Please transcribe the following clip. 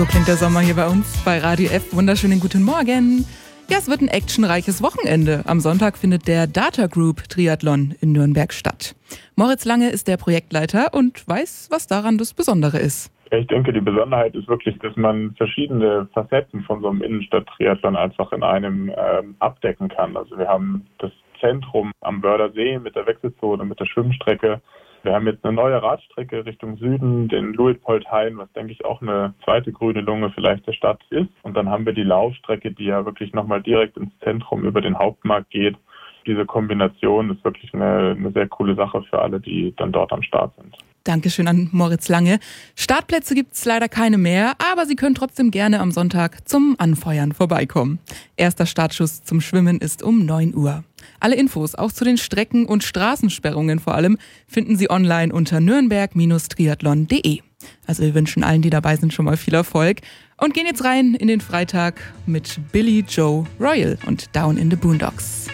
So klingt der Sommer hier bei uns bei Radio F. Wunderschönen guten Morgen. Ja, es wird ein actionreiches Wochenende. Am Sonntag findet der Data Group Triathlon in Nürnberg statt. Moritz Lange ist der Projektleiter und weiß, was daran das Besondere ist. Ich denke, die Besonderheit ist wirklich, dass man verschiedene Facetten von so einem Innenstadt-Triathlon einfach in einem abdecken kann. Also wir haben das Zentrum am Bördersee mit der Wechselzone, mit der Schwimmstrecke. Wir haben jetzt eine neue Radstrecke Richtung Süden, den Luitpoldhain, was denke ich auch eine zweite grüne Lunge vielleicht der Stadt ist. Und dann haben wir die Laufstrecke, die ja wirklich nochmal direkt ins Zentrum über den Hauptmarkt geht. Diese Kombination ist wirklich eine sehr coole Sache für alle, die dann dort am Start sind. Dankeschön an Moritz Lange. Startplätze gibt es leider keine mehr, aber Sie können trotzdem gerne am Sonntag zum Anfeuern vorbeikommen. Erster Startschuss zum Schwimmen ist um 9 Uhr. Alle Infos, auch zu den Strecken- und Straßensperrungen vor allem, finden Sie online unter nürnberg-triathlon.de. Also wir wünschen allen, die dabei sind, schon mal viel Erfolg und gehen jetzt rein in den Freitag mit Billy Joe Royal und Down in the Boondocks.